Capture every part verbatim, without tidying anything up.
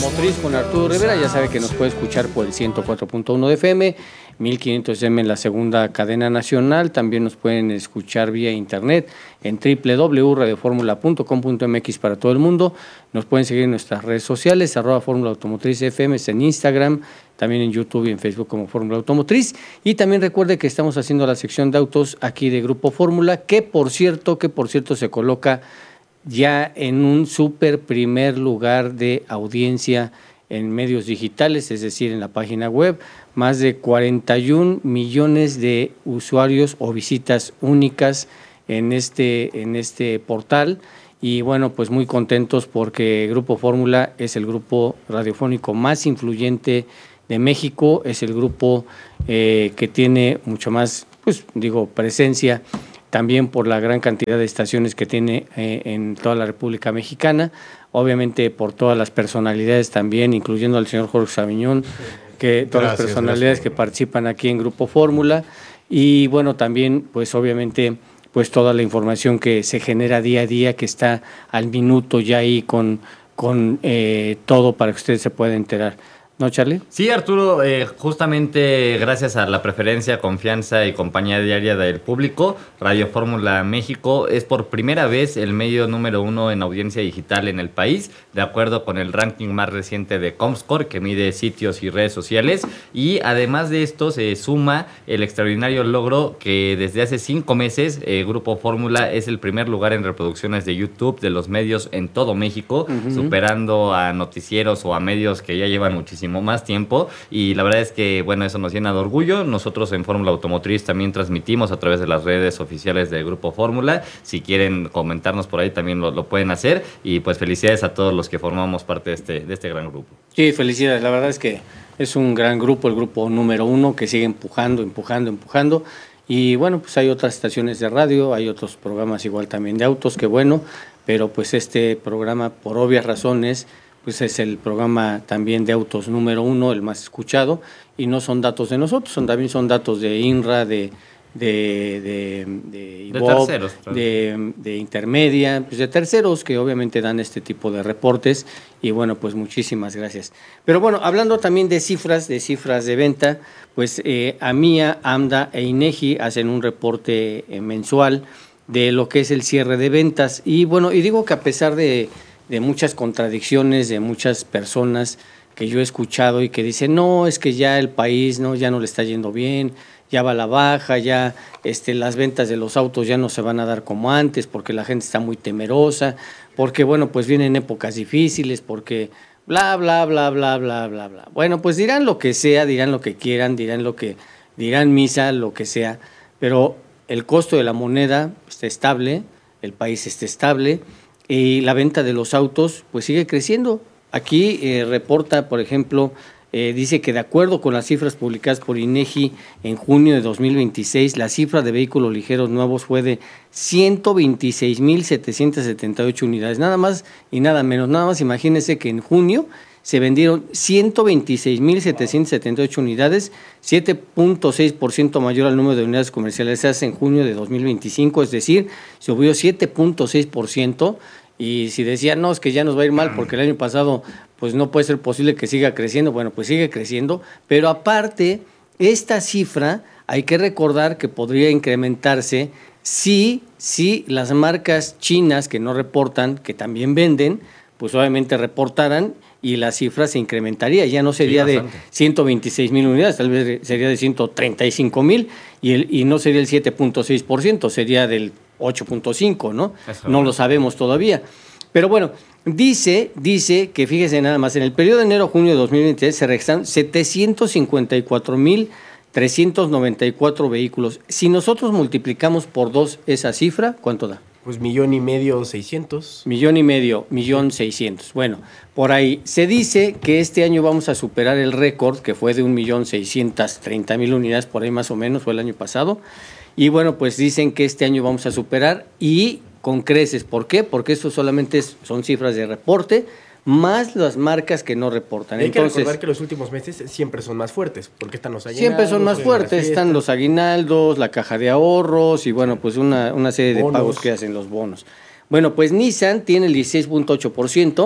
Automotriz con Arturo Rivera. Ya sabe que nos puede escuchar por el ciento cuatro punto uno de F M, mil quinientos M en la segunda cadena nacional. También nos pueden escuchar vía internet en doble u doble u doble u punto radio fórmula punto com punto m x para todo el mundo. Nos pueden seguir en nuestras redes sociales, arroba Fórmula Automotriz F M, en Instagram, también en YouTube y en Facebook como Fórmula Automotriz. Y también recuerde que estamos haciendo la sección de autos aquí de Grupo Fórmula, que por cierto, que por cierto se coloca ya en un súper primer lugar de audiencia en medios digitales, es decir, en la página web, más de cuarenta y un millones de usuarios o visitas únicas en este, en este portal. Y bueno, pues muy contentos porque Grupo Fórmula es el grupo radiofónico más influyente de México, es el grupo eh, que tiene mucho más, pues digo, presencia también por la gran cantidad de estaciones que tiene eh, en toda la República Mexicana, obviamente por todas las personalidades también, incluyendo al señor Jorge Sabiñón, que todas gracias, las personalidades gracias. que participan aquí en Grupo Fórmula, y bueno, también pues obviamente pues toda la información que se genera día a día, que está al minuto ya ahí con, con eh, todo para que usted se pueda enterar. ¿No, Charlie? Sí, Arturo, eh, justamente gracias a la preferencia, confianza y compañía diaria del público, Radio Fórmula México es por primera vez el medio número uno en audiencia digital en el país, de acuerdo con el ranking más reciente de Comscore, que mide sitios y redes sociales, y además de esto se suma el extraordinario logro que desde hace cinco meses eh, Grupo Fórmula es el primer lugar en reproducciones de YouTube de los medios en todo México, uh-huh. superando a noticieros o a medios que ya llevan muchísimo más tiempo, y la verdad es que bueno, eso nos llena de orgullo. Nosotros en Fórmula Automotriz también transmitimos a través de las redes oficiales del Grupo Fórmula. Si quieren comentarnos por ahí también lo, lo pueden hacer, y pues felicidades a todos los que formamos parte de este, de este gran grupo. Sí, felicidades, la verdad es que es un gran grupo, el grupo número uno que sigue empujando, empujando, empujando, y bueno, pues hay otras estaciones de radio, hay otros programas igual también de autos, que bueno, pero pues este programa por obvias razones pues es el programa también de autos número uno, el más escuchado, y no son datos de nosotros, son también son datos de INRA, de de de, de, I V O P, de terceros, de, de intermedia, pues de terceros que obviamente dan este tipo de reportes, y bueno, pues muchísimas gracias. Pero bueno, hablando también de cifras, de cifras de venta, pues eh, AMIA, AMDA e INEGI hacen un reporte eh, mensual de lo que es el cierre de ventas, y bueno, y digo que a pesar de de muchas contradicciones, de muchas personas que yo he escuchado y que dicen, no, es que ya el país no ya no le está yendo bien, ya va a la baja, ya este, las ventas de los autos ya no se van a dar como antes, porque la gente está muy temerosa, porque bueno, pues vienen épocas difíciles, porque bla, bla, bla, bla, bla, bla, bla. Bueno, pues dirán lo que sea, dirán lo que quieran, dirán lo que, dirán misa, lo que sea, pero el costo de la moneda está estable, el país está estable, y la venta de los autos pues sigue creciendo. Aquí eh, reporta, por ejemplo, eh, dice que de acuerdo con las cifras publicadas por INEGI en junio de dos mil veintiséis, la cifra de vehículos ligeros nuevos fue de ciento veintiséis mil setecientos setenta y ocho unidades, nada más y nada menos. Nada más imagínense que en junio se vendieron ciento veintiséis mil setecientos setenta y ocho unidades, siete punto seis por ciento mayor al número de unidades comercializadas en junio de dos mil veinticinco, es decir, subió siete punto seis por ciento, y si decían, no, es que ya nos va a ir mal porque el año pasado pues no puede ser posible que siga creciendo, bueno, pues sigue creciendo, pero aparte, esta cifra hay que recordar que podría incrementarse si, si las marcas chinas que no reportan, que también venden, pues obviamente reportaran, y la cifra se incrementaría, ya no sería sí, de ciento veintiséis mil unidades, tal vez sería de ciento treinta y cinco mil, y, el, y no sería el siete punto seis por ciento, sería del ocho punto cinco por ciento, ¿no? Eso, no lo sabemos todavía. Pero bueno, dice, dice que fíjese nada más, en el periodo de enero a junio de dos mil veintitrés se registraron setecientos cincuenta y cuatro mil trescientos noventa y cuatro vehículos. Si nosotros multiplicamos por dos esa cifra, ¿cuánto da? Pues millón y medio, seiscientos. Millón y medio, millón seiscientos. Bueno, por ahí se dice que este año vamos a superar el récord, que fue de un millón seiscientos treinta mil unidades, por ahí más o menos, fue el año pasado. Y bueno, pues dicen que este año vamos a superar, y con creces. ¿Por qué? Porque esto solamente es, son cifras de reporte, más las marcas que no reportan. Hay Entonces, que recordar que los últimos meses siempre son más fuertes, porque están los aguinaldos. Siempre son más fuertes, están los aguinaldos, la caja de ahorros y bueno, pues una, una serie de bonos. Pagos que hacen los bonos. Bueno, pues Nissan tiene el dieciséis punto ocho por ciento,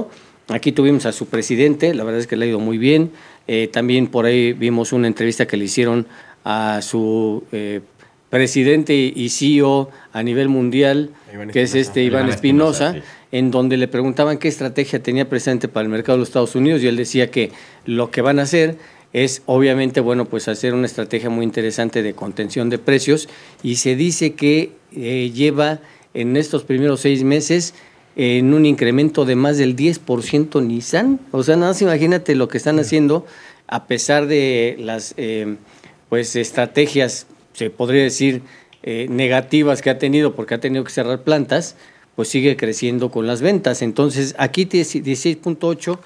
Aquí tuvimos a su presidente, la verdad es que le ha ido muy bien. Eh, también por ahí vimos una entrevista que le hicieron a su eh, presidente y C E O a nivel mundial, Iván que es Espinosa. este Iván Iván Espinosa, Espinosa, sí. en donde le preguntaban qué estrategia tenía presente para el mercado de los Estados Unidos, y él decía que lo que van a hacer es, obviamente, bueno, pues hacer una estrategia muy interesante de contención de precios, y se dice que eh, lleva en estos primeros seis meses en un incremento de más del diez por ciento Nissan. O sea, nada más imagínate lo que están haciendo, a pesar de las eh, pues estrategias, se podría decir, eh, negativas que ha tenido, porque ha tenido que cerrar plantas, pues sigue creciendo con las ventas. Entonces, aquí dieciséis punto ocho,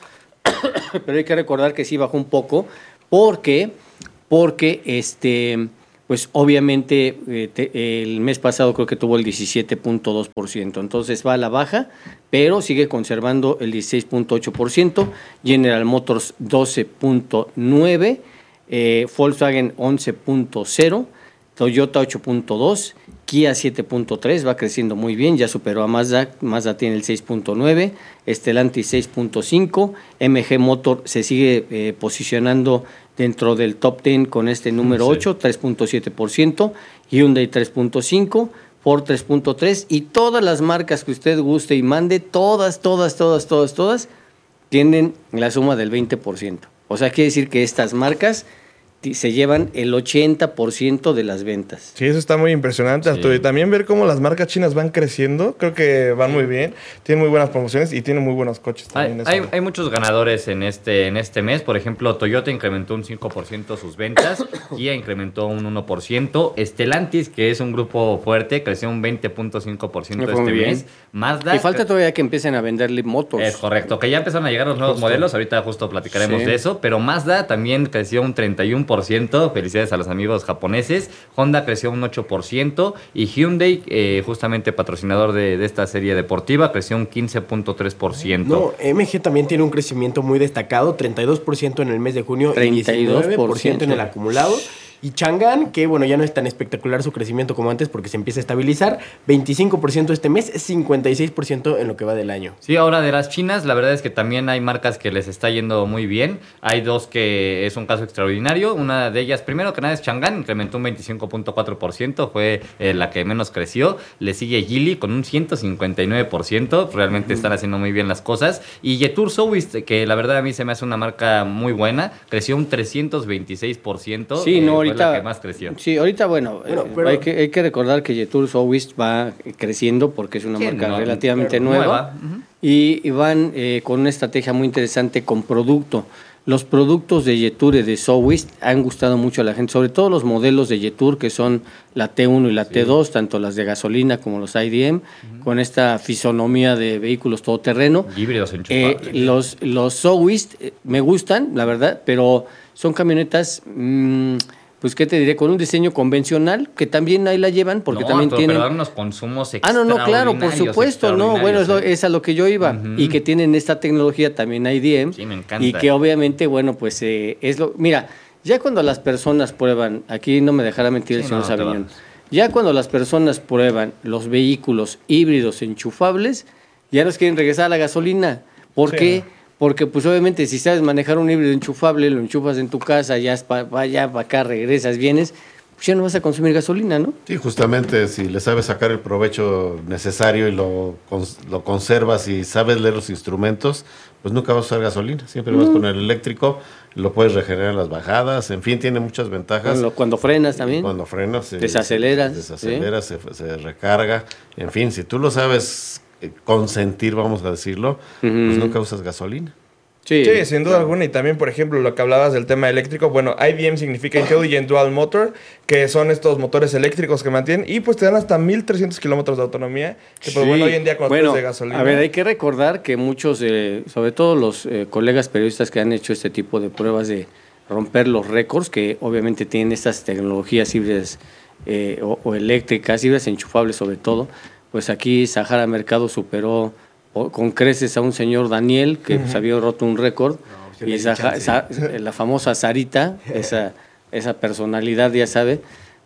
pero hay que recordar que sí bajó un poco, porque, porque este... pues obviamente eh, te, el mes pasado creo que tuvo el diecisiete punto dos por ciento, entonces va a la baja, pero sigue conservando el dieciséis punto ocho por ciento, General Motors doce punto nueve por ciento, eh, Volkswagen once punto cero por ciento, Toyota ocho punto dos por ciento, Kia siete punto tres por ciento, va creciendo muy bien, ya superó a Mazda, Mazda tiene el seis punto nueve por ciento, Stellantis seis punto cinco por ciento, M G Motor se sigue eh, posicionando dentro del top diez con este número Sí. ocho, tres punto siete por ciento, Hyundai tres punto cinco por ciento, Ford tres punto tres por ciento, y todas las marcas que usted guste y mande, todas, todas, todas, todas, todas, tienen la suma del veinte por ciento. O sea, quiere decir que estas marcas se llevan el ochenta por ciento de las ventas. Sí, eso está muy impresionante, Sí. Arturo. Y también ver cómo las marcas chinas van creciendo, creo que van muy bien, tienen muy buenas promociones y tienen muy buenos coches Hay, también. hay, eso. hay muchos ganadores en este, en este mes. Por ejemplo, Toyota incrementó un cinco por ciento sus ventas, Kia incrementó un uno por ciento, Stellantis, que es un grupo fuerte, creció un veinte punto cinco por ciento Me fue este muy bien. mes. Mazda... Y falta todavía que empiecen a vender Motors. Es correcto, que ya empezaron a llegar los nuevos Justo. modelos, ahorita justo platicaremos Sí. de eso, pero Mazda también creció un treinta y uno por ciento, felicidades a los amigos japoneses, Honda creció un ocho por ciento y Hyundai, eh, justamente patrocinador de, de esta serie deportiva, creció un quince punto tres por ciento. No, M G también tiene un crecimiento muy destacado, treinta y dos por ciento en el mes de junio treinta y y dos por ciento. diecinueve por ciento en el acumulado. Y Chang'an, que bueno, ya no es tan espectacular su crecimiento como antes porque se empieza a estabilizar, veinticinco por ciento este mes, cincuenta y seis por ciento en lo que va del año. Sí, ahora de las chinas, la verdad es que también hay marcas que les está yendo muy bien. Hay dos que es un caso extraordinario. Una de ellas, primero que nada, es Chang'an, incrementó un veinticinco punto cuatro por ciento, fue eh, la que menos creció. Le sigue Geely con un ciento cincuenta y nueve por ciento, realmente están haciendo muy bien las cosas. Y Jetour Sowind, que la verdad a mí se me hace una marca muy buena, creció un trescientos veintiséis por ciento. Sí, eh, no, fue ahorita. la que más creció. Sí, ahorita, bueno, Bueno, eh, pero- hay, que, hay que recordar que Jetour Sowind va creciendo porque es una Sí, marca no, relativamente claro, nueva. nueva, ujú. Y, y van eh, con una estrategia muy interesante con producto. Los productos de Jetour y de Sowind han gustado mucho a la gente, sobre todo los modelos de Jetour, que son la T uno y la T dos, tanto las de gasolina como los I D M, con esta fisonomía de vehículos todoterreno. Híbridos Eh, enchufables. los los Sowind eh, me gustan, la verdad, pero son camionetas, mm, pues qué te diré, con un diseño convencional, que también ahí la llevan, porque No, también pero, tienen... pero dan unos consumos Ah, no, no, claro, por extraordinarios, supuesto, no, bueno, es, lo- extraordinarios, ¿eh? es a lo que yo iba, Ujú. y que tienen esta tecnología también I D M, Sí, me encanta. y que obviamente, bueno, pues eh, es lo... Mira, ya cuando las personas prueban, aquí no me dejará mentir el Sí, señor no, te Sabiñón, vamos. ya cuando las personas prueban los vehículos híbridos enchufables, ya nos quieren regresar a la gasolina. ¿Por Sí, qué? no. Porque pues obviamente si sabes manejar un híbrido enchufable, lo enchufas en tu casa, ya para allá, para acá, regresas, vienes, pues ya no vas a consumir gasolina, ¿no? Sí, justamente si le sabes sacar el provecho necesario y lo, cons- lo conservas y sabes leer los instrumentos, pues nunca vas a usar gasolina. Siempre vas con el eléctrico, lo puedes regenerar en las bajadas, en fin, tiene muchas ventajas. Cuando, cuando frenas también. Cuando frenas, se- Desaceleras, se desacelera, se, se recarga. En fin, si tú lo sabes eh, consentir, vamos a decirlo, pues Ujú. nunca usas gasolina. Sí, Sí, sin duda alguna. Y también, por ejemplo, lo que hablabas del tema eléctrico. Bueno, I D M significa Intelligent Dual Motor, que son estos motores eléctricos que mantienen y pues te dan hasta mil trescientos kilómetros de autonomía. Que pues Sí. bueno, hoy en día con Bueno, motores de gasolina. a ver, hay que recordar que muchos, eh, sobre todo los eh, colegas periodistas que han hecho este tipo de pruebas de romper los récords, que obviamente tienen estas tecnologías híbridas eh, o, o eléctricas, híbridas enchufables sobre todo, pues aquí Sahara Mercado superó o- con creces a un señor Daniel, que pues, había roto un récord, se le y di Saha- chance. Sa- la famosa Sarita, esa, esa personalidad, ya sabe,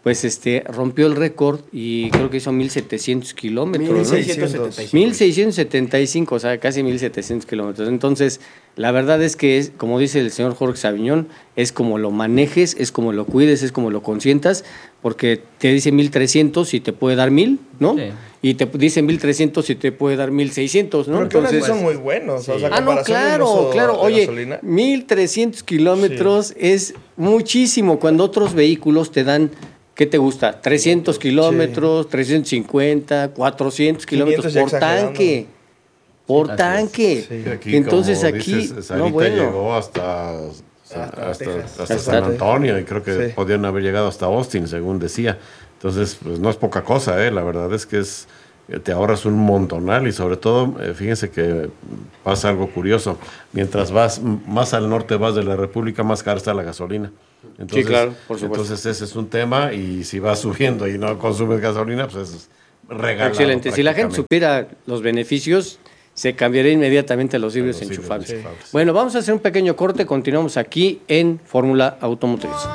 pues este rompió el récord y creo que hizo mil setecientos kilómetros, ¿no? mil seiscientos setenta y cinco. mil seiscientos setenta y cinco, o sea, casi mil setecientos kilómetros. Entonces, la verdad es que, es, como dice el señor Jorge Saviñón, es como lo manejes, es como lo cuides, es como lo consientas, porque te dice mil trescientos y te puede dar mil, ¿no? Sí. Y te dice mil trescientos y te puede dar mil seiscientos, ¿no? Pero que aún así Entonces, son muy buenos. sí. O sea, ah, no, comparación del claro, uso claro. de Oye, gasolina. mil trescientos kilómetros es muchísimo cuando otros vehículos te dan, ¿qué te gusta? trescientos kilómetros, trescientos cincuenta, cuatrocientos kilómetros quinientos ya por exagerando. tanque. Por Así tanque. es. Sí, aquí, Entonces como aquí, dices, no, Sarita bueno. llegó hasta, hasta, Hasta hasta, Texas. hasta Hasta San Texas. Antonio y creo que Sí. podían haber llegado hasta Austin, según decía. Entonces, pues no es poca cosa, ¿eh? La verdad es que es te ahorras un montonal y sobre todo, eh, fíjense que pasa algo curioso. Mientras vas m- más al norte vas de la República, más cara está la gasolina. Entonces, claro, por supuesto. Entonces ese es un tema y si vas subiendo y no consumes gasolina, pues es regalado. Excelente. Si la gente prácticamente. supiera los beneficios, se cambiaría inmediatamente a los híbridos los híbridos enchufables. enchufables. Bueno, vamos a hacer un pequeño corte. Continuamos aquí en Fórmula Automotriz.